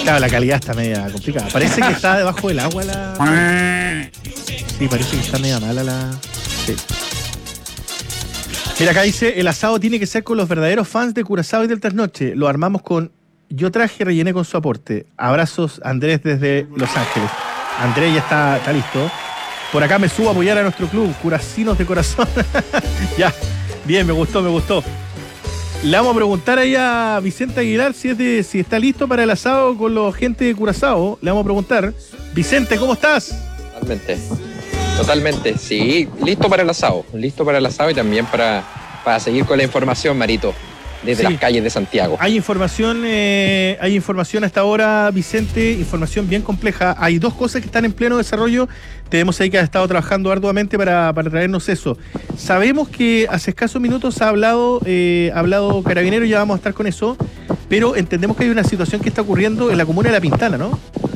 Claro, la calidad está media complicada. Parece que está debajo del agua la... Sí, parece que está media mala la... Sí. Mira, acá dice, el asado tiene que ser con los verdaderos fans de Curazao y del Trasnoche. Lo armamos con... Yo traje, rellené con su aporte. Abrazos, Andrés, desde Los Ángeles. Andrés ya está listo. Por acá me subo a apoyar a nuestro club, Curacinos de Corazón. Ya, bien, me gustó. Le vamos a preguntar ahí a Vicente Aguilar si está listo para el asado con la gente de Curazao. Le vamos a preguntar. Vicente, ¿cómo estás? Totalmente, sí, listo para el asado y también para seguir con la información, Marito, desde las calles de Santiago. Hay información hasta ahora, Vicente, información bien compleja. Hay dos cosas que están en pleno desarrollo. Tenemos ahí que ha estado trabajando arduamente para traernos eso. Sabemos que hace escasos minutos ha hablado Carabineros, ya vamos a estar con eso, pero entendemos que hay una situación que está ocurriendo en la comuna de La Pintana, ¿no?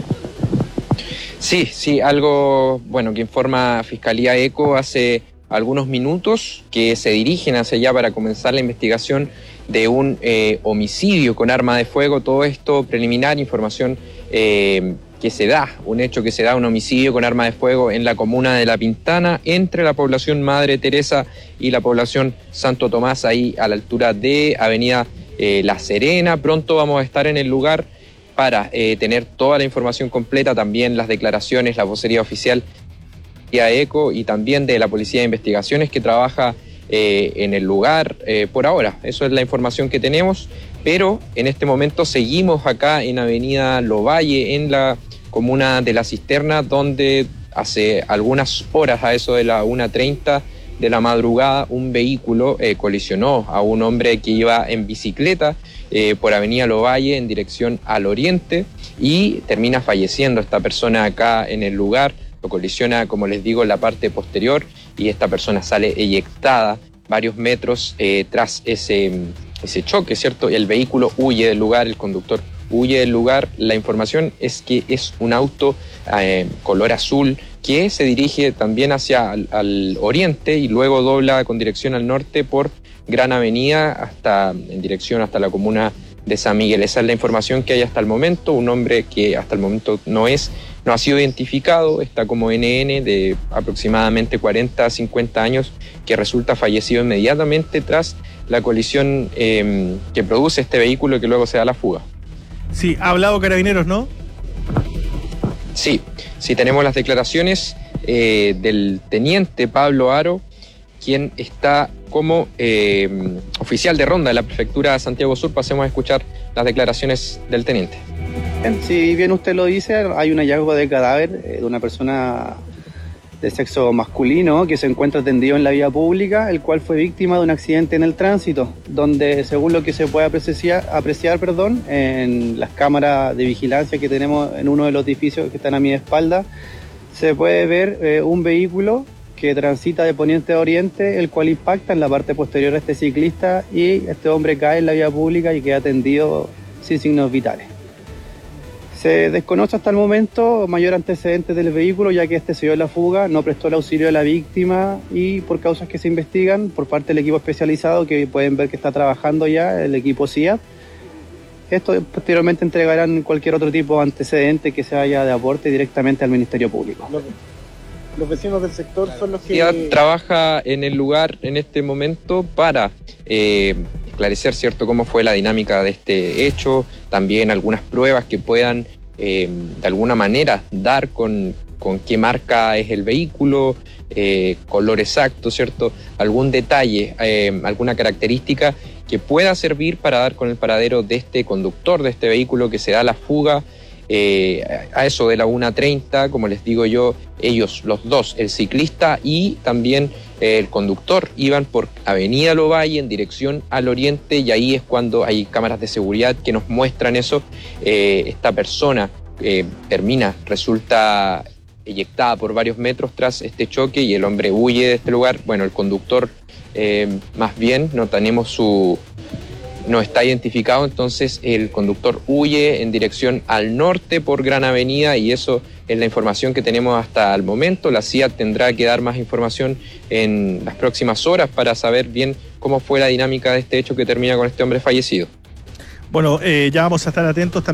Sí, algo bueno que informa Fiscalía ECO hace algunos minutos, que se dirigen hacia allá para comenzar la investigación de un homicidio con arma de fuego. Todo esto preliminar, información que se da, un hecho que se da, un homicidio con arma de fuego en la comuna de La Pintana, entre la población Madre Teresa y la población Santo Tomás, ahí a la altura de Avenida La Serena. Pronto vamos a estar en el lugar para tener toda la información completa, también las declaraciones, la vocería oficial de ECO y también de la Policía de Investigaciones que trabaja en el lugar por ahora. Eso es la información que tenemos, pero en este momento seguimos acá en Avenida Lovalle, en la comuna de La Cisterna, donde hace algunas horas, a eso de la 1:30 de la madrugada, un vehículo colisionó a un hombre que iba en bicicleta por Avenida Lovalle en dirección al oriente y termina falleciendo esta persona acá en el lugar. Lo colisiona, como les digo, en la parte posterior y esta persona sale eyectada varios metros tras ese choque, ¿cierto? El vehículo huye del lugar, el conductor huye del lugar. La información es que es un auto color azul que se dirige también hacia al oriente y luego dobla con dirección al norte por Gran Avenida en dirección hasta la comuna de San Miguel. Esa es la información que hay hasta el momento. Un hombre que hasta el momento no ha sido identificado, está como NN, de aproximadamente 40 a 50 años, que resulta fallecido inmediatamente tras la colisión que produce este vehículo y que luego se da la fuga. Sí, ha hablado Carabineros, ¿no? Sí, tenemos las declaraciones del teniente Pablo Aro, quien está como oficial de ronda de la prefectura de Santiago Sur. Pasemos a escuchar las declaraciones del teniente. Si bien usted lo dice, hay un hallazgo de cadáver de una persona de sexo masculino que se encuentra tendido en la vía pública, el cual fue víctima de un accidente en el tránsito, donde según lo que se puede apreciar, en las cámaras de vigilancia que tenemos en uno de los edificios que están a mi espalda, se puede ver un vehículo que transita de poniente a oriente, el cual impacta en la parte posterior a este ciclista y este hombre cae en la vía pública y queda tendido sin signos vitales. Se desconoce hasta el momento mayor antecedente del vehículo, ya que este se dio en la fuga, no prestó el auxilio a la víctima y por causas que se investigan por parte del equipo especializado, que pueden ver que está trabajando ya el equipo CIA. Esto posteriormente entregarán cualquier otro tipo de antecedente que se haya de aporte directamente al Ministerio Público. Los vecinos del sector son los que... CIA trabaja en el lugar en este momento para esclarecer, ¿cierto?, cómo fue la dinámica de este hecho, también algunas pruebas que puedan de alguna manera dar con qué marca es el vehículo, color exacto, ¿cierto?, algún detalle, alguna característica que pueda servir para dar con el paradero de este conductor de este vehículo que se da la fuga. A eso de la 1:30, como les digo yo, ellos, los dos, el ciclista y también el conductor, iban por Avenida Lovalle en dirección al oriente y ahí es cuando hay cámaras de seguridad que nos muestran eso. Esta persona resulta eyectada por varios metros tras este choque y el hombre huye de este lugar. Bueno, el conductor más bien no está identificado, entonces el conductor huye en dirección al norte por Gran Avenida y eso es la información que tenemos hasta el momento. La CIA tendrá que dar más información en las próximas horas para saber bien cómo fue la dinámica de este hecho que termina con este hombre fallecido. Bueno, ya vamos a estar atentos también.